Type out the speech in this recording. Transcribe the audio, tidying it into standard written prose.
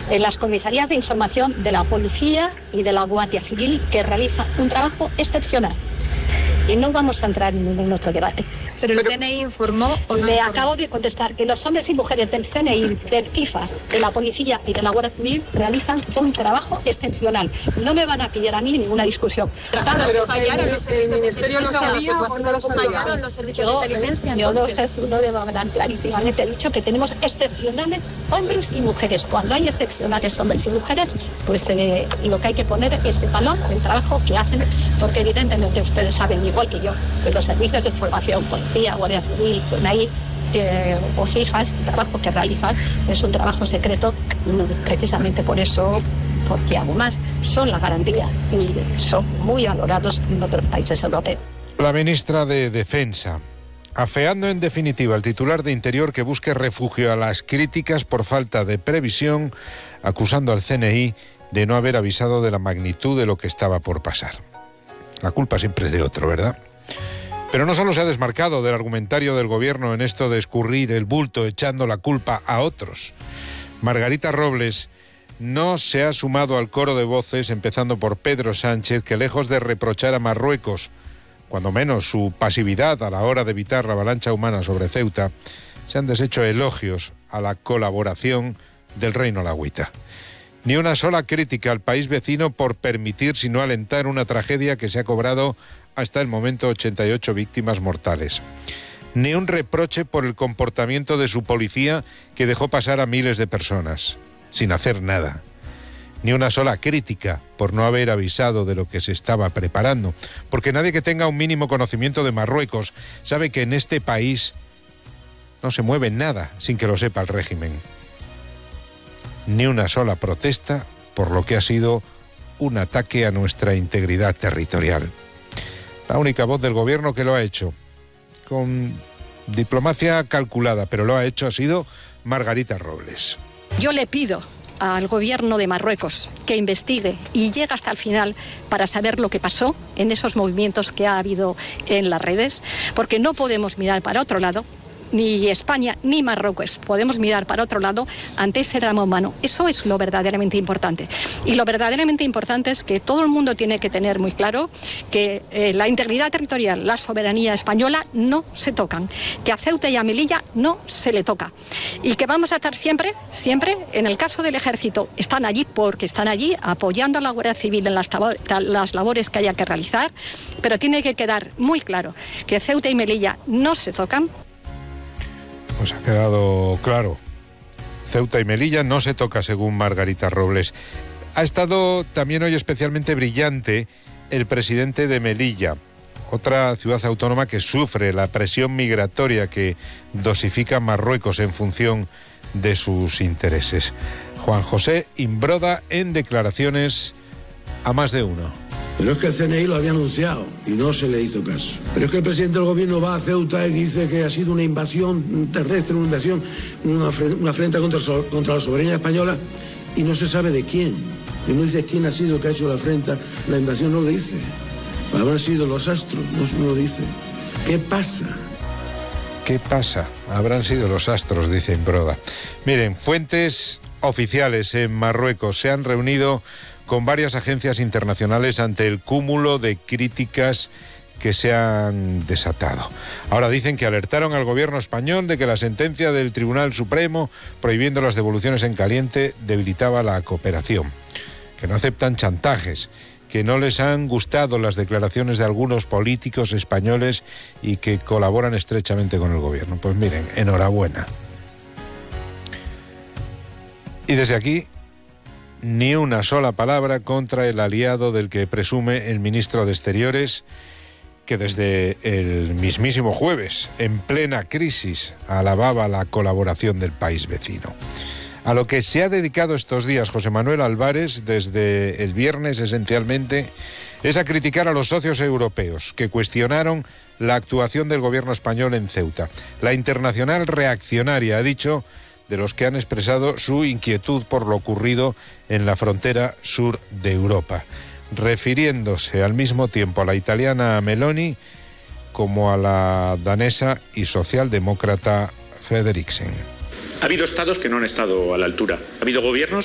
en las comisarías de información de la Policía y de la Guardia Civil, que realizan un trabajo excepcional. Y no vamos a entrar en ningún otro debate. ¿Pero el CNI informó o no? Le acabo de contestar que los hombres y mujeres del CNI, del CIFAS, de la Policía y de la Guardia Civil realizan un trabajo excepcional. No me van a pillar a mí ninguna discusión. Pero fallaron los servicios de inteligencia o no lo fallaron los servicios de inteligencia. Yo no debo hablar clarísimamente. He dicho que tenemos excepcionales hombres y mujeres. Cuando hay excepcionales hombres y mujeres, pues lo que hay que poner es de valor el trabajo que hacen, porque evidentemente ustedes saben igual que yo que los servicios de información, Policía, Guardia Civil, CNI o CIFAS, el trabajo que realizan es un trabajo secreto, precisamente por eso, porque además son la garantía y son muy valorados en otros países europeos. La ministra de Defensa, afeando en definitiva al titular de Interior que busque refugio a las críticas por falta de previsión, acusando al CNI de no haber avisado de la magnitud de lo que estaba por pasar. La culpa siempre es de otro, ¿verdad? Pero no solo se ha desmarcado del argumentario del gobierno en esto de escurrir el bulto echando la culpa a otros. Margarita Robles no se ha sumado al coro de voces, empezando por Pedro Sánchez, que lejos de reprochar a Marruecos, cuando menos su pasividad a la hora de evitar la avalancha humana sobre Ceuta, se han deshecho elogios a la colaboración del Reino Alagüita. Ni una sola crítica al país vecino por permitir, sino alentar una tragedia que se ha cobrado hasta el momento 88 víctimas mortales. Ni un reproche por el comportamiento de su policía que dejó pasar a miles de personas, sin hacer nada. Ni una sola crítica por no haber avisado de lo que se estaba preparando, porque nadie que tenga un mínimo conocimiento de Marruecos sabe que en este país no se mueve nada sin que lo sepa el régimen. Ni una sola protesta por lo que ha sido un ataque a nuestra integridad territorial. La única voz del gobierno que lo ha hecho, con diplomacia calculada, pero lo ha hecho, ha sido Margarita Robles. Yo le pido al gobierno de Marruecos que investigue y llegue hasta el final para saber lo que pasó en esos movimientos que ha habido en las redes, porque no podemos mirar para otro lado. Ni España ni Marruecos podemos mirar para otro lado ante ese drama humano. Eso es lo verdaderamente importante. Y lo verdaderamente importante es que todo el mundo tiene que tener muy claro que la integridad territorial, la soberanía española no se tocan, que a Ceuta y a Melilla no se le toca. Y que vamos a estar siempre, en el caso del ejército, están allí porque están allí apoyando a la Guardia Civil en las labores que haya que realizar, pero tiene que quedar muy claro que Ceuta y Melilla no se tocan. Pues ha quedado claro. Ceuta y Melilla no se toca, según Margarita Robles. Ha estado también hoy especialmente brillante el presidente de Melilla, otra ciudad autónoma que sufre la presión migratoria que dosifica Marruecos en función de sus intereses. Juan José Imbroda en declaraciones a más de uno. Pero es que el CNI lo había anunciado y no se le hizo caso. Pero es que el presidente del gobierno va a Ceuta y dice que ha sido una invasión terrestre, una invasión, una afrenta contra la soberanía española y no se sabe de quién. Y no dice quién ha sido el que ha hecho la afrenta, la invasión no lo dice. Habrán sido los astros, no lo dice. ¿Qué pasa? ¿Qué pasa? Habrán sido los astros, dice Imbroda. Miren, fuentes oficiales en Marruecos se han reunido con varias agencias internacionales ante el cúmulo de críticas que se han desatado. Ahora dicen que alertaron al gobierno español de que la sentencia del Tribunal Supremo prohibiendo las devoluciones en caliente debilitaba la cooperación, que no aceptan chantajes, que no les han gustado las declaraciones de algunos políticos españoles y que colaboran estrechamente con el gobierno. Pues miren, enhorabuena. Y desde aquí, ni una sola palabra contra el aliado del que presume el ministro de Exteriores, que desde el mismísimo jueves, en plena crisis, alababa la colaboración del país vecino. A lo que se ha dedicado estos días José Manuel Álvarez, desde el viernes esencialmente, es a criticar a los socios europeos que cuestionaron la actuación del gobierno español en Ceuta. La internacional reaccionaria ha dicho de los que han expresado su inquietud por lo ocurrido en la frontera sur de Europa, refiriéndose al mismo tiempo a la italiana Meloni como a la danesa y socialdemócrata Frederiksen. Ha habido estados que no han estado a la altura. Ha habido gobiernos